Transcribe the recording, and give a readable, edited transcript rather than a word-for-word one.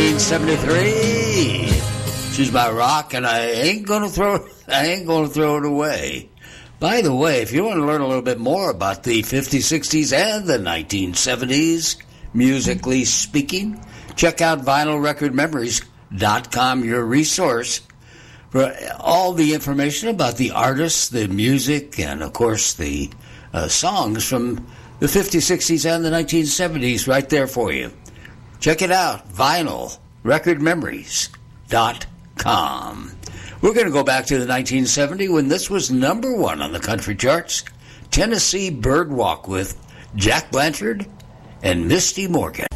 1973. She's my rock, and I ain't gonna throw it away. By the way, if you want to learn a little bit more about the 50s, 60s, and the 1970s, musically speaking, check out vinylrecordmemories.com, your resource for all the information about the artists, the music, and, of course, the songs from the 50s, 60s, and the 1970s right there for you. Check it out, vinylrecordmemories.com. We're going to go back to the 1970 when this was number one on the country charts, Tennessee Birdwalk with Jack Blanchard and Misty Morgan.